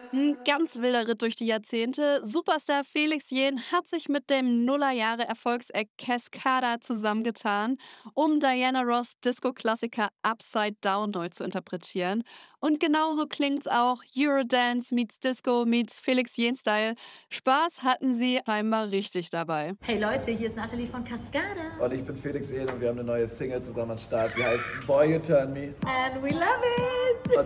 Ein ganz wilder Ritt durch die Jahrzehnte. Superstar Felix Jähn hat sich mit dem Nullerjahre-Erfolgseck Cascada zusammengetan, um Diana Ross Disco-Klassiker Upside Down neu zu interpretieren. Und genauso klingt's auch. Eurodance meets Disco meets Felix Jähn-Style. Spaß hatten sie scheinbar richtig dabei. Hey Leute, hier ist Nathalie von Cascada. Und ich bin Felix Jähn und wir haben eine neue Single zusammen am Start. Sie heißt Boy You Turn Me. And we love it! Und